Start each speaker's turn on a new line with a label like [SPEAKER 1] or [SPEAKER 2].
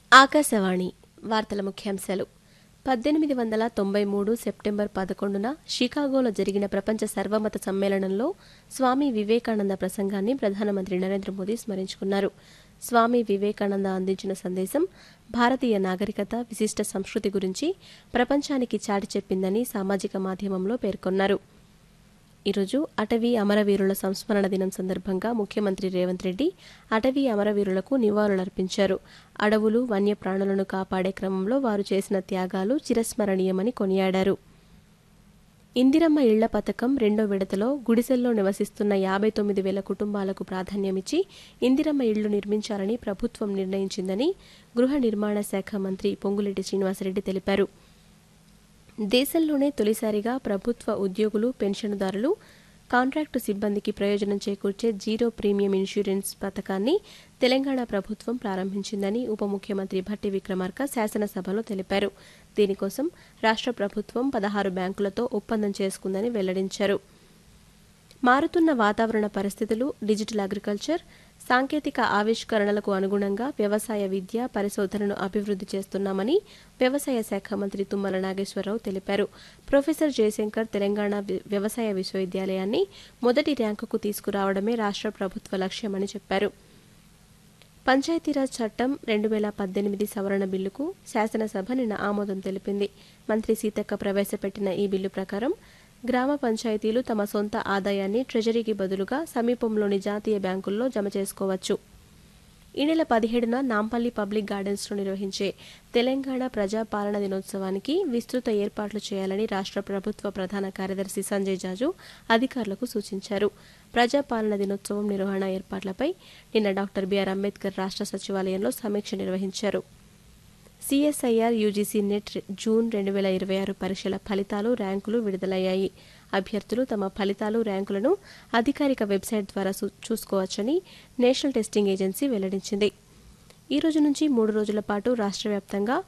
[SPEAKER 1] ఆకాశవాణి వార్తల ముఖ్యాంశాలు 1893 సెప్టెంబర్ 11న షికాగోలో జరిగిన ప్రపంచ సర్వమత సమ్మేళనంలో స్వామి వివేకానంద ప్రసంగాన్ని ప్రధానమంత్రి నరేంద్ర మోదీ స్మరించుకున్నారు. స్వామి వివేకానంద అందించిన సందేశం భారతీయ నాగరికత, విశిష్ట సంస్కృతి గురించి ప్రపంచానికి చాటి చెప్పిందని సామాజిక మాధ్యమంలో పేర్కొన్నారు. ఈరోజు అటవీ అమరవీరుల సంస్మరణ దినం సందర్భంగా ముఖ్యమంత్రి రేవంత్ రెడ్డి అటవీ అమరవీరులకు నివాళులర్పించారు. అడవులు, వన్యప్రాణులను కాపాడే క్రమంలో వారు చేసిన త్యాగాలు చిరస్మరణీయమని కొనియాడారు. ఇందిరమ్మ ఇళ్ల పథకం రెండో విడతలో గుడిసెల్లో నివసిస్తున్న 59,000 కుటుంబాలకు ప్రాధాన్యమిచ్చి ఇందిరమ్మ ఇళ్లు నిర్మించాలని ప్రభుత్వం నిర్ణయించిందని గృహ నిర్మాణ శాఖ మంత్రి పొంగులేటి శ్రీనివాసరెడ్డి తెలిపారు. దేశంలోనే తొలిసారిగా ప్రభుత్వ ఉద్యోగులు, పెన్షన్దారులు, కాంట్రాక్టు సిబ్బందికి ప్రయోజనం చేకూర్చే జీరో ప్రీమియం ఇన్సూరెన్స్ పథకాన్ని తెలంగాణ ప్రభుత్వం ప్రారంభించిందని ఉప ముఖ్యమంత్రి భట్టి విక్రమార్క శాసనసభలో తెలిపారు. దీనికోసం రాష్ట్ర ప్రభుత్వం 16 బ్యాంకులతో ఒప్పందం చేసుకుందని వెల్లడించారు. మారుతున్న వాతావరణ పరిస్థితులు, డిజిటల్ అగ్రికల్చర్, సాంకేతిక ఆవిష్కరణలకు అనుగుణంగా వ్యవసాయ విద్య, పరిశోధనను అభివృద్ధి చేస్తున్నామని వ్యవసాయ శాఖ మంత్రి తుమ్మల నాగేశ్వరరావు తెలిపారు. ప్రొఫెసర్ జయశంకర్ తెలంగాణ వ్యవసాయ విశ్వవిద్యాలయాన్ని మొదటి ర్యాంకుకు తీసుకురావడమే రాష్ట్ర ప్రభుత్వ లక్ష్యమని చెప్పారు. పంచాయతీరాజ్ చట్టం 2018 సవరణ బిల్లుకు శాసనసభ నిన్న ఆమోదం తెలిపింది. మంత్రి సీతక్క ప్రవేశపెట్టిన ఈ బిల్లు ప్రకారం గ్రామ పంచాయతీలు తమ సొంత ఆదాయాన్ని ట్రెజరీకి బదులుగా సమీపంలోని జాతీయ బ్యాంకుల్లో జమ చేసుకోవచ్చు. ఈ నెల 17న నాంపల్లి పబ్లిక్ గార్డెన్స్లో నిర్వహించే తెలంగాణ ప్రజాపాలన దినోత్సవానికి విస్తృత ఏర్పాట్లు చేయాలని రాష్ట్ర ప్రభుత్వ ప్రధాన కార్యదర్శి సంజయ్ జాజు అధికారులకు సూచించారు. ప్రజాపాలన దినోత్సవం నిర్వహణ ఏర్పాట్లపై నిన్న డాక్టర్ బిఆర్ అంబేద్కర్ రాష్ట్ర సచివాలయంలో సమీక్ష నిర్వహించారు. సిఎస్ఐఆర్ యూజీసీ నెట్ జూన్ 2026 పరీక్షల ఫలితాలు, ర్యాంకులు విడుదలయ్యాయి. అభ్యర్థులు తమ ఫలితాలు, ర్యాంకులను అధికారిక వెబ్సైట్ ద్వారా చూసుకోవచ్చని నేషనల్ టెస్టింగ్ ఏజెన్సీ వెల్లడించింది. ఈ రోజు నుంచి 3 రోజుల పాటు రాష్ట్ర వ్యాప్తంగా